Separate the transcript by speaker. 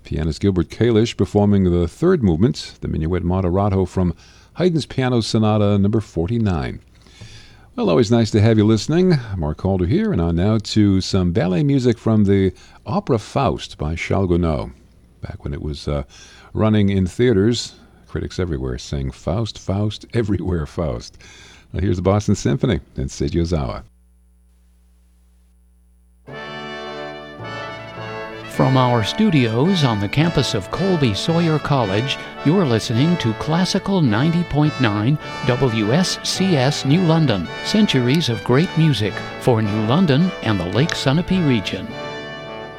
Speaker 1: Pianist Gilbert Kalish performing the third movement, the Minuet Moderato from Haydn's Piano Sonata number 49. Well, always nice to have you listening. Mark Calder here, and on now to some ballet music from the opera Faust by Charles Gounod. Back when it was running in theaters, critics everywhere sang Faust, Faust, everywhere Faust. Now here's the Boston Symphony and Seiji Ozawa.
Speaker 2: From our studios on the campus of Colby Sawyer College, you're listening to Classical 90.9 WSCS New London, centuries of great music for New London and the Lake Sunapee region.